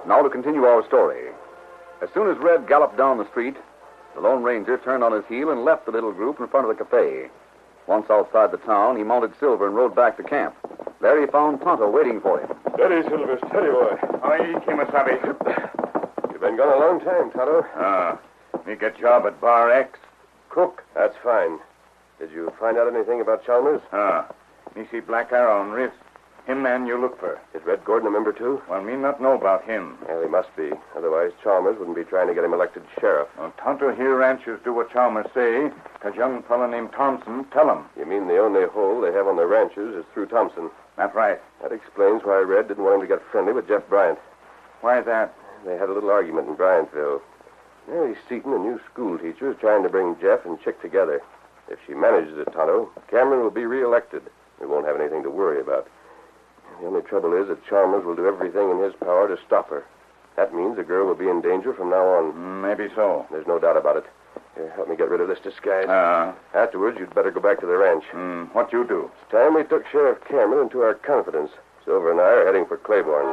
Now to continue our story. As soon as Red galloped down the street, the Lone Ranger turned on his heel and left the little group in front of the cafe. Once outside the town, he mounted Silver and rode back to camp. There he found Tonto waiting for him. Steady, Silver, steady, boy. Aye, Kimasabi. You've been gone a long time, Tonto. Me get job at Bar X. Cook. That's fine. Did you find out anything about Chalmers? Me see black arrow on wrist. Him man you look for. Is Red Gordon a member, too? Well, me not know about him. Well, he must be. Otherwise, Chalmers wouldn't be trying to get him elected sheriff. Well, Tonto here ranchers do what Chalmers say, because young fella named Thompson tell him. You mean the only hold they have on their ranches is through Thompson? That's right. That explains why Red didn't want him to get friendly with Jeff Bryant. Why that? They had a little argument in Bryantville. Mary Seaton, a new school teacher, is trying to bring Jeff and Chick together. If she manages it, Tonto, Cameron will be reelected. We won't have anything to worry about. The only trouble is that Chalmers will do everything in his power to stop her. That means the girl will be in danger from now on. Maybe so. There's no doubt about it. Here, help me get rid of this disguise. Afterwards, you'd better go back to the ranch. What you do? It's time we took Sheriff Cameron into our confidence. Silver and I are heading for Claiborne.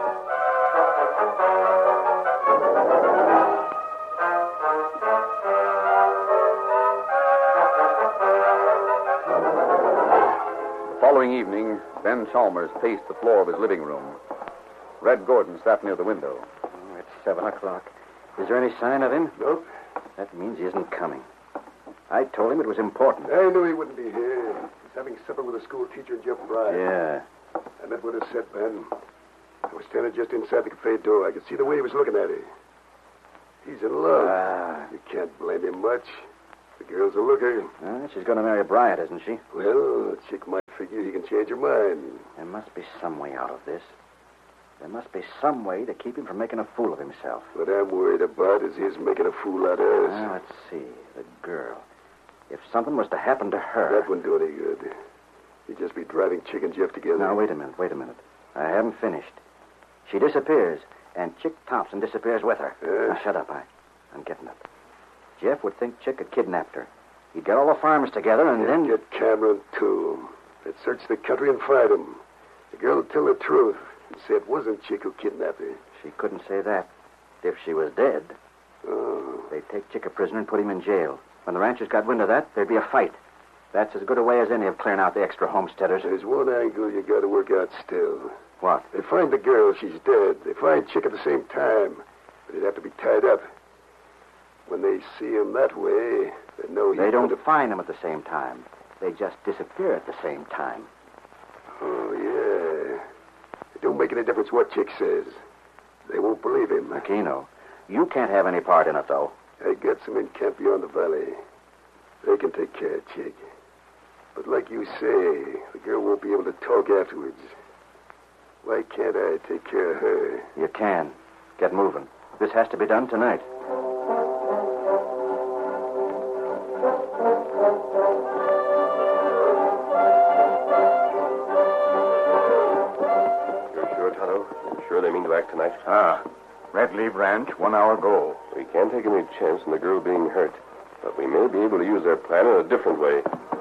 The following evening, Ben Chalmers paced the floor of his living room. Red Gordon sat near the window. It's 7 o'clock. Is there any sign of him? Nope. That means he isn't coming. I told him it was important. I knew he wouldn't be here. He's having supper with a school teacher and Jeff Bryant. Yeah. And that would have said, Ben. I was standing just inside the cafe door. I could see the way he was looking at her. He's in love. You can't blame him much. The girl's a looker. She's going to marry Bryant, isn't she? Well, a chick might figure he can change her mind. There must be some way out of this. There must be some way to keep him from making a fool of himself. What I'm worried about is his making a fool out of us. Let's see. The girl. If something was to happen to her... That wouldn't do any good. He'd just be driving Chick and Jeff together. Now, wait a minute. I haven't finished. She disappears, and Chick Thompson disappears with her. Now, shut up. I'm getting it. Jeff would think Chick had kidnapped her. He'd get all the farmers together, and then... Get Cameron, too. They'd search the country and find him. The girl would tell the truth and say it wasn't Chick who kidnapped her. She couldn't say that. If she was dead, Oh. they'd take Chick a prisoner and put him in jail. When the ranchers got wind of that, there'd be a fight. That's as good a way as any of clearing out the extra homesteaders. There's one angle you got to work out still. What? They find the girl, she's dead. They find Chick at the same time. But he'd have to be tied up. When they see him that way, they know he's... They don't find him at the same time. They just disappear at the same time. Oh, yeah. It don't make any difference what Chick says. They won't believe him. Aquino, you can't have any part in it, though. I got some in camp beyond the valley. They can take care of Chick. But like you say, the girl won't be able to talk afterwards. Why can't I take care of her? You can. Get moving. This has to be done tonight. You're sure, Tonto? You're sure they mean to act tonight? Red Leaf Ranch, 1 hour ago. We can't take any chance in the girl being hurt. But we may be able to use their plan in a different way.